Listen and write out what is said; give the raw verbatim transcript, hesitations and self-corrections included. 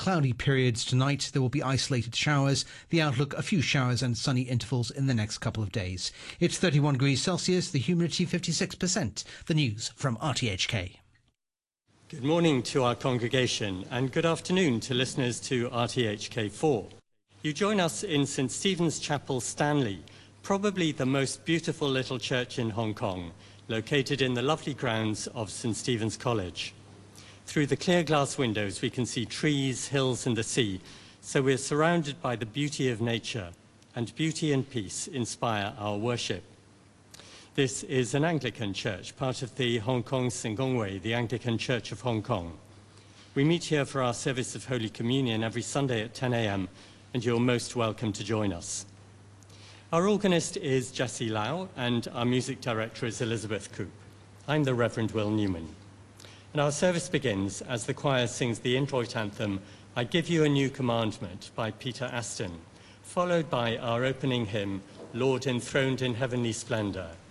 cloudy periods tonight. There will be isolated showers. The outlook, a few showers and sunny intervals in the next couple of days. It's thirty-one degrees Celsius, the humidity fifty-six percent. The news from R T H K. Good morning to our congregation and good afternoon to listeners to R T H K four. You join us in St Stephen's Chapel, Stanley, probably the most beautiful little church in Hong Kong, located in the lovely grounds of St Stephen's College. Through the clear glass windows we can see trees, hills and the sea, so we're surrounded by the beauty of nature, and beauty and peace inspire our worship. This is an Anglican church, part of the Hong Kong Singongwei, the Anglican Church of Hong Kong. We meet here for our service of Holy Communion every Sunday at ten a m, and you're most welcome to join us. Our organist is Jessie Lau, and our music director is Elizabeth Coop. I'm the Reverend Will Newman. And our service begins as the choir sings the introit anthem, I Give You a New Commandment, by Peter Aston, followed by our opening hymn, Lord Enthroned in Heavenly Splendor.